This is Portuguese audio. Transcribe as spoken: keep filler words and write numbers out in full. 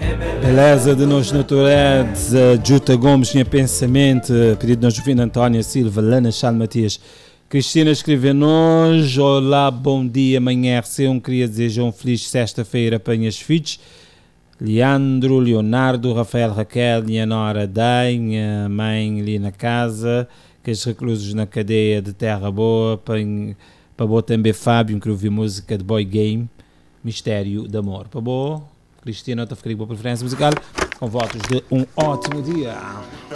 Beleza de nós naturales, Juta Gomes, tinha pensamento, pedido nós Jovina Antónia Silva, Lana Charles Matias. Cristina escreve-nos, olá, bom dia, amanhã R C um, queria desejar um feliz sexta-feira para minhas filhos. Leandro, Leonardo, Rafael, Raquel, minha nora Day, minha mãe ali na casa, que os reclusos na cadeia de Terra Boa, para, para boa também Fábio, que ouviu música de Boy Game, Mistério de Amor. Para boa, Cristina, está a ficar com a preferência musical, com votos de um ótimo dia.